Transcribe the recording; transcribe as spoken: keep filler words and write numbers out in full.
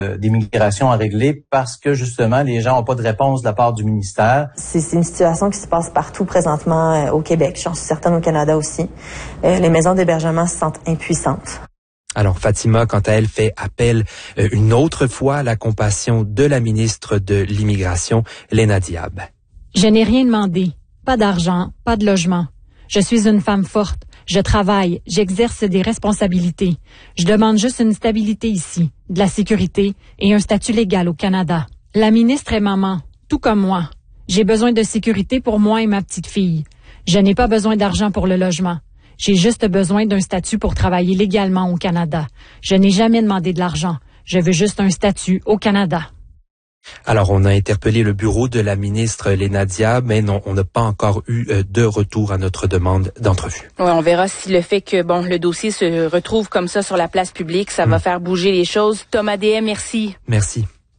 d'immigration à régler parce que justement les gens n'ont pas de réponse de la part du ministère. C'est, c'est une situation qui se passe partout présentement euh, au Québec, j'en suis certaine au Canada aussi. Euh, les maisons d'hébergement se sentent impuissantes. Alors Fatima, quant à elle, fait appel euh, une autre fois à la compassion de la ministre de l'Immigration, Léna Diab. Je n'ai rien demandé. Pas d'argent, pas de logement. Je suis une femme forte. Je travaille, j'exerce des responsabilités. Je demande juste une stabilité ici, de la sécurité et un statut légal au Canada. La ministre est maman, tout comme moi. J'ai besoin de sécurité pour moi et ma petite fille. Je n'ai pas besoin d'argent pour le logement. J'ai juste besoin d'un statut pour travailler légalement au Canada. Je n'ai jamais demandé de l'argent. Je veux juste un statut au Canada. Alors, on a interpellé le bureau de la ministre Léna Diab, mais non, on n'a pas encore eu de retour à notre demande d'entrevue. Ouais, on verra si le fait que bon le dossier se retrouve comme ça sur la place publique, ça mmh. va faire bouger les choses. Thomas D M, merci. Merci.